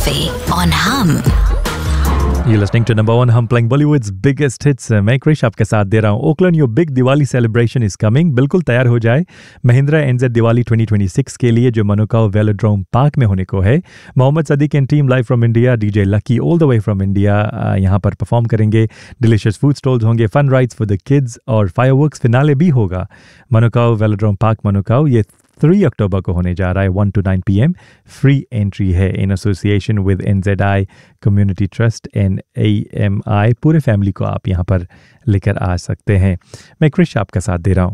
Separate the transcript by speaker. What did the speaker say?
Speaker 1: Cafe on Hum.
Speaker 2: You're listening to number one Hum playing Bollywood's biggest hits. मैं क्रिश आपके साथ दे रहा हूँ. Oakland your big Diwali celebration is coming. बिल्कुल तैयार हो जाए महिंद्रा एनजेड दिवाली 2026 के लिए जो मनुकाव वेलोड्रोम पार्क में होने को है. Mohammad Sadiq and team live from India, DJ lucky all the way from India यहाँ पर परफॉर्म करेंगे. डिलीशियस फूड स्टॉल्स होंगे, fun rides for the kids और फायरवर्क्स फिनाले भी होगा. मनुकाव वेलोड्रोम पार्क मनुकाव, ये 3 अक्टूबर को होने जा रहा है. 1 to 9 PM फ्री एंट्री है in association with NZI community trust and AMI. पूरे फैमिली को आप यहाँ पर लेकर आ सकते हैं. मैं क्रिश आपका साथ दे रहा हूँ.